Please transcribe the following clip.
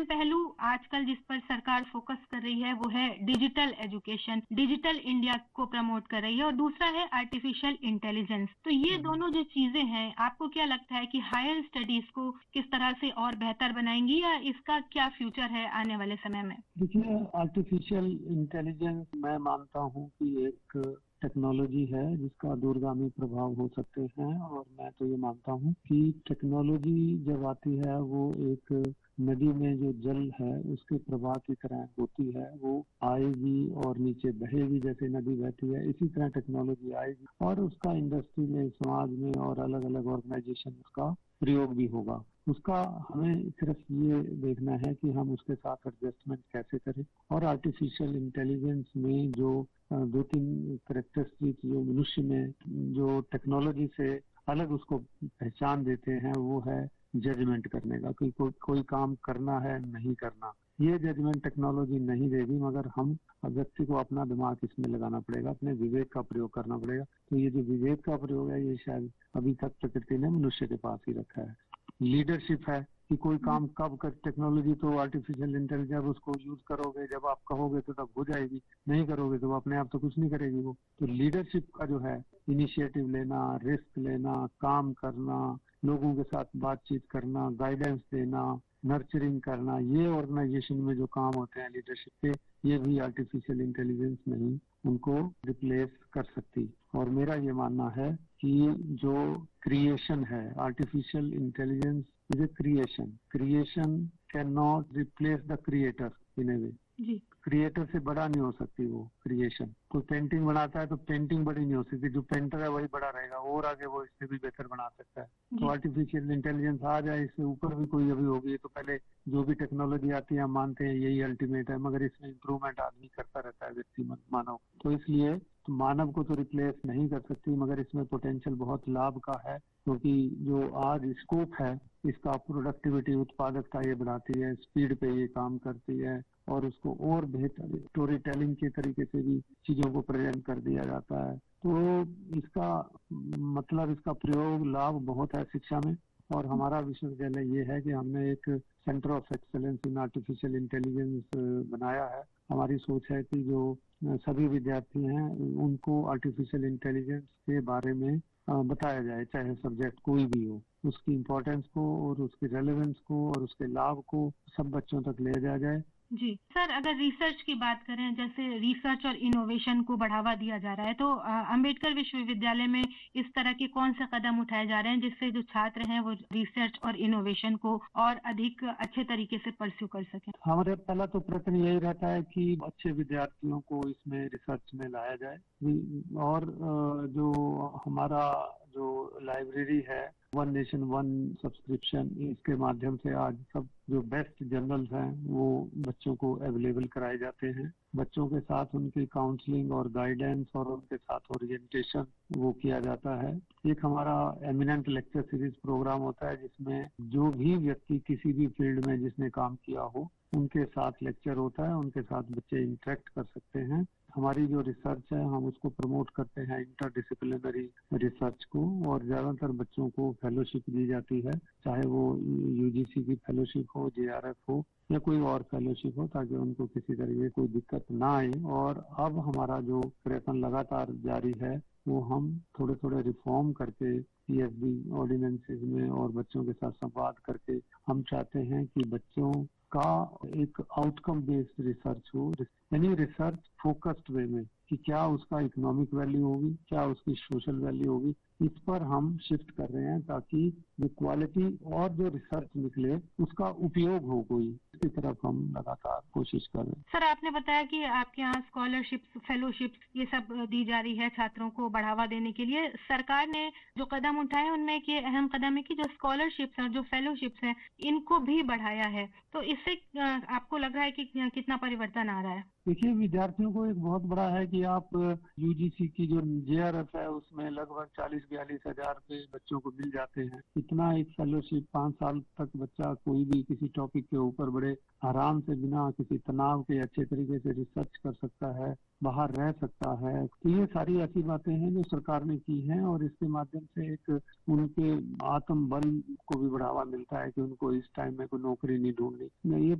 पहलू आजकल जिस पर सरकार फोकस कर रही है वो है डिजिटल एजुकेशन, डिजिटल इंडिया को प्रमोट कर रही है, और दूसरा है आर्टिफिशियल इंटेलिजेंस। तो ये दोनों जो चीजें हैं, आपको क्या लगता है कि हायर स्टडीज को किस तरह से और बेहतर बनाएंगी, या इसका क्या फ्यूचर है आने वाले समय में? देखिए, आर्टिफिशियल इंटेलिजेंस मैं मानता हूँ कि एक टेक्नोलॉजी है जिसका दूरगामी प्रभाव हो सकते हैं। और मैं तो ये मानता हूँ कि टेक्नोलॉजी जब आती है वो एक नदी में जो जल है उसके प्रवाह की तरह होती है। वो आएगी और नीचे बहेगी, जैसे नदी बहती है इसी तरह टेक्नोलॉजी आएगी और उसका इंडस्ट्री में, समाज में और अलग अलग ऑर्गेनाइजेशन का प्रयोग भी होगा। उसका हमें सिर्फ ये देखना है कि हम उसके साथ एडजस्टमेंट कैसे करें। और आर्टिफिशियल इंटेलिजेंस में जो 2-3 कैरेक्टरिस्टिक जो मनुष्य में जो टेक्नोलॉजी से अलग उसको पहचान देते हैं वो है जजमेंट करने का, कि कोई काम करना है नहीं करना। ये जजमेंट टेक्नोलॉजी नहीं देगी, मगर हम व्यक्ति को अपना दिमाग इसमें लगाना पड़ेगा, अपने विवेक का प्रयोग करना पड़ेगा। तो ये जो विवेक का प्रयोग है ये शायद अभी तक प्रकृति ने मनुष्य के पास ही रखा है। लीडरशिप है कि कोई काम कब कर, टेक्नोलॉजी तो आर्टिफिशियल इंटेलिजेंस उसको यूज करोगे, जब आप कहोगे तो तब हो जाएगी, नहीं करोगे तो अपने आप तो कुछ नहीं करेगी वो। तो लीडरशिप का जो है, इनिशिएटिव लेना, रिस्क लेना, काम करना, लोगों के साथ बातचीत करना, गाइडेंस देना, नर्चरिंग करना, ये ऑर्गेनाइजेशन में जो काम होते हैं लीडरशिप के, ये भी आर्टिफिशियल इंटेलिजेंस नहीं उनको रिप्लेस कर सकती। और मेरा ये मानना है कि जो क्रिएशन है, artificial intelligence is a creation can not replace the creator in A way. Creator से बड़ा नहीं हो सकती वो क्रिएशन। कोई पेंटिंग बनाता है तो पेंटिंग बड़ी नहीं हो सकती, जो पेंटर है वही बड़ा रहेगा, और आगे वो इससे भी बेहतर बना सकता है। तो आर्टिफिशियल इंटेलिजेंस आ जाए, इससे ऊपर भी कोई अभी होगी, तो पहले जो भी टेक्नोलॉजी आती है हम मानते हैं यही अल्टीमेट है, मगर इसमें इम्प्रूवमेंट आदमी करता रहता है, व्यक्ति मानव। तो इसलिए तो मानव को तो रिप्लेस नहीं कर सकती, मगर इसमें पोटेंशियल बहुत लाभ का है, क्योंकि जो आज स्कोप है इसका, प्रोडक्टिविटी, उत्पादकता ये बढ़ाती है, स्पीड पे ये काम करती है, और उसको और बेहतर स्टोरी टेलिंग के तरीके से भी चीजों को प्रेजेंट कर दिया जाता है। तो इसका मतलब, इसका प्रयोग लाभ बहुत है शिक्षा में। और हमारा विश्वविद्यालय ये है कि हमने एक centre of excellence in artificial intelligence बनाया है। हमारी सोच है कि जो सभी विद्यार्थी हैं उनको आर्टिफिशियल इंटेलिजेंस के बारे में बताया जाए, चाहे सब्जेक्ट कोई भी हो, उसकी इम्पोर्टेंस को और उसकी रेलेवेंस को और उसके लाभ को सब बच्चों तक ले जाया जाए। जी सर, अगर रिसर्च की बात करें, जैसे रिसर्च और इनोवेशन को बढ़ावा दिया जा रहा है, तो अंबेडकर विश्वविद्यालय में इस तरह के कौन से कदम उठाए जा रहे हैं जिससे जो छात्र हैं वो रिसर्च और इनोवेशन को और अधिक अच्छे तरीके से परस्यू कर सकें? हमारे पहला तो प्रयत्न यही रहता है कि अच्छे विद्यार्थियों को इसमें रिसर्च में लाया जाए। और जो हमारा जो लाइब्रेरी है, वन नेशन वन सब्सक्रिप्शन, इसके माध्यम से आज सब जो बेस्ट जर्नल्स हैं वो बच्चों को अवेलेबल कराए जाते हैं। बच्चों के साथ उनकी काउंसलिंग और गाइडेंस और उनके साथ ओरिएंटेशन वो किया जाता है। एक हमारा एमिनेंट लेक्चर सीरीज प्रोग्राम होता है जिसमें जो भी व्यक्ति किसी भी फील्ड में जिसने काम किया हो उनके साथ लेक्चर होता है, उनके साथ बच्चे इंटरेक्ट कर सकते हैं। हमारी जो रिसर्च है हम उसको प्रमोट करते हैं, इंटरडिसिप्लिनरी रिसर्च को, और ज्यादातर बच्चों को फेलोशिप दी जाती है, चाहे वो यूजीसी की फेलोशिप हो, जेआरएफ हो या कोई और फेलोशिप हो, ताकि उनको किसी तरह की कोई दिक्कत ना आए। और अब हमारा जो प्रयत्न लगातार जारी है वो हम थोड़े थोड़े रिफॉर्म करके पीएचडी ऑर्डिनेंसेस में और बच्चों के साथ संवाद करके हम चाहते हैं कि बच्चों का एक आउटकम बेस्ड रिसर्च हो, यानी रिसर्च फोकस्ड वे में, कि क्या उसका इकोनॉमिक वैल्यू होगी, क्या उसकी सोशल वैल्यू होगी, इस पर हम शिफ्ट कर रहे हैं, ताकि जो क्वालिटी और जो रिसर्च निकले उसका उपयोग हो कोई, इसकी तरफ हम लगातार कोशिश कर रहे हैं। सर, आपने बताया कि आपके यहाँ स्कॉलरशिप्स, फेलोशिप्स ये सब दी जा रही है छात्रों को बढ़ावा देने के लिए। सरकार ने जो कदम उठाए उनमें एक ये अहम कदम है कि जो स्कॉलरशिप्स है, जो फेलोशिप्स है, इनको भी बढ़ाया है। तो इससे आपको लग रहा है कि कितना परिवर्तन आ रहा है? देखिए, विद्यार्थियों को एक बहुत बड़ा है कि आप यूजीसी की जो जेआरएफ है उसमें लगभग 40-42 हजार के बच्चों को मिल जाते हैं। इतना एक फेलोशिप 5 साल तक बच्चा कोई भी किसी टॉपिक के ऊपर बड़े आराम से, बिना किसी तनाव के, अच्छे तरीके से रिसर्च कर सकता है, बाहर रह सकता है। तो ये सारी ऐसी बातें हैं जो सरकार ने की हैं, और इसके माध्यम से एक उनके आत्मबल को भी बढ़ावा मिलता है कि उनको इस टाइम में कोई नौकरी नहीं ढूंढनी। ये